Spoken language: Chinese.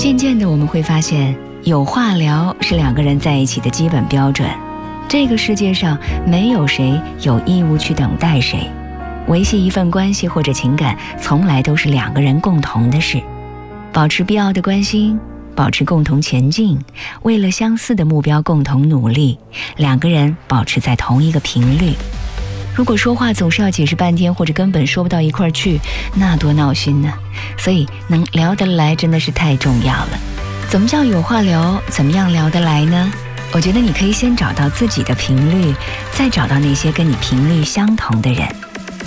渐渐的我们会发现，有话聊是两个人在一起的基本标准。这个世界上没有谁有义务去等待谁，维系一份关系或者情感从来都是两个人共同的事。保持必要的关心，保持共同前进，为了相似的目标共同努力，两个人保持在同一个频率。如果说话总是要解释半天，或者根本说不到一块儿去，那多闹心呢。所以能聊得来真的是太重要了。怎么叫有话聊？怎么样聊得来呢？我觉得你可以先找到自己的频率，再找到那些跟你频率相同的人。